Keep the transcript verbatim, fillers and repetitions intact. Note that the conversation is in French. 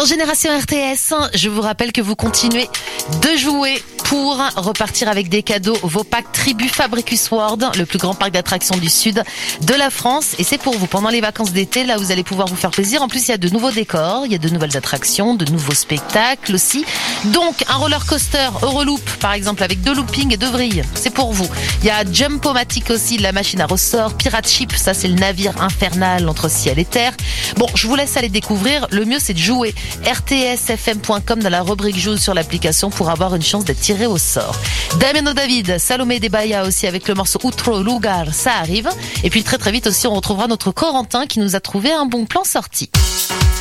Génération R T S, je vous rappelle que vous continuez de jouer pour repartir avec des cadeaux, vos packs Tribu Fabricus World, le plus grand parc d'attractions du sud de la France. Et c'est pour vous pendant les vacances d'été, là vous allez pouvoir vous faire plaisir. En plus, il y a de nouveaux décors, il y a de nouvelles attractions, de nouveaux spectacles aussi. Donc, un roller coaster Euroloop, par exemple, avec deux loopings et deux vrilles, c'est pour vous. Il y a Jump-O-Matic aussi, la machine à ressort. Pirate Ship, ça c'est le navire infernal entre ciel et terre. Bon, je vous laisse aller découvrir. Le mieux, c'est de jouer. R T S F M point com dans la rubrique Joue sur l'application pour avoir une chance d'être tiré au sort. Damiano David, Salomé Debaya aussi avec le morceau Outro Lugar, ça arrive. Et puis très très vite aussi, on retrouvera notre Corentin qui nous a trouvé un bon plan sorti.